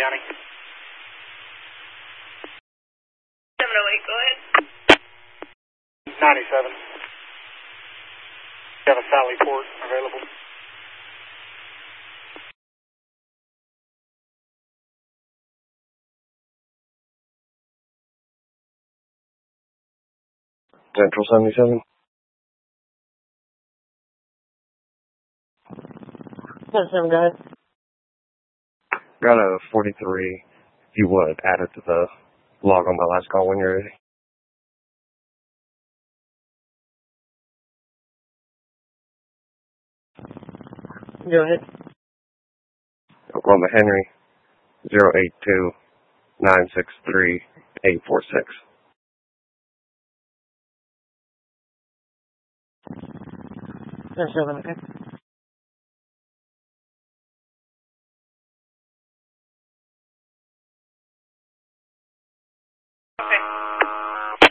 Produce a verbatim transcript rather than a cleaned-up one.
County. seven oh eight, go ahead. ninety-seven. You have a Sally Port available. Central seventy-seven. seventy-seven, go ahead. Got a forty-three. If you would, add it to the log on my last call when you're ready. Go ahead. Oklahoma Henry, zero eight two nine six three eight four six. seventy-seven, okay.